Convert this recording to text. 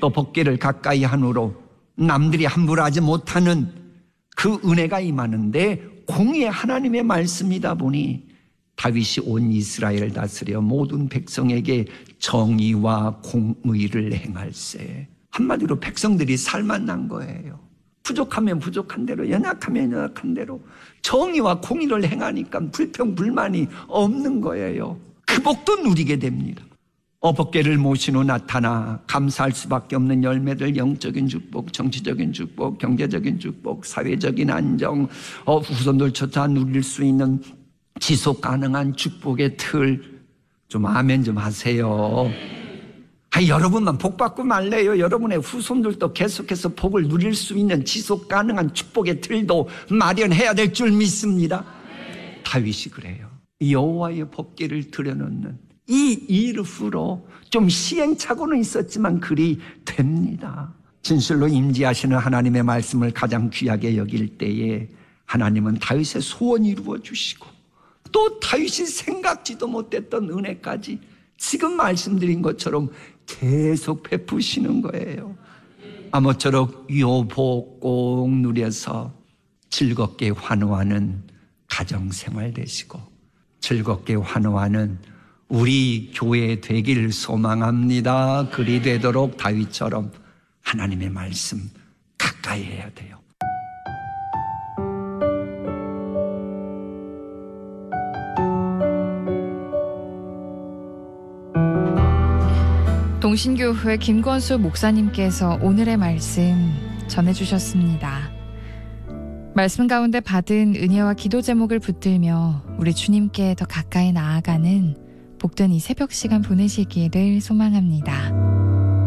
또 법궤를 가까이 한으로 남들이 함부로 하지 못하는 그 은혜가 임하는데 공의의 하나님의 말씀이다 보니 다윗이 온 이스라엘을 다스려 모든 백성에게 정의와 공의를 행할세. 한마디로 백성들이 살만 난 거예요. 부족하면 부족한 대로, 연약하면 연약한 대로 정의와 공의를 행하니까 불평 불만이 없는 거예요. 그 복도 누리게 됩니다. 법궤를 모신 후 나타나 감사할 수밖에 없는 열매들, 영적인 축복, 정치적인 축복, 경제적인 축복, 사회적인 안정, 후손들 조차 누릴 수 있는 지속 가능한 축복의 틀. 좀 아멘 좀 하세요. 여러분만 복 받고 말래요. 여러분의 후손들도 계속해서 복을 누릴 수 있는 지속 가능한 축복의 틀도 마련해야 될 줄 믿습니다. 다윗이 그래요. 여호와의 법궤를 들여놓는 이 일 후로 좀 시행착오는 있었지만 그리 됩니다. 진실로 임재하시는 하나님의 말씀을 가장 귀하게 여길 때에 하나님은 다윗의 소원이 이루어 주시고 또 다윗이 생각지도 못했던 은혜까지 지금 말씀드린 것처럼 계속 베푸시는 거예요. 아무쪼록 요 복 꼭 누려서 즐겁게 환호하는 가정생활 되시고 즐겁게 환호하는 우리 교회 되길 소망합니다. 그리 되도록 다윗처럼 하나님의 말씀 가까이 해야 돼요. 동신교회 김권수 목사님께서 오늘의 말씀 전해주셨습니다. 말씀 가운데 받은 은혜와 기도 제목을 붙들며 우리 주님께 더 가까이 나아가는 복된 이 새벽 시간 보내시기를 소망합니다.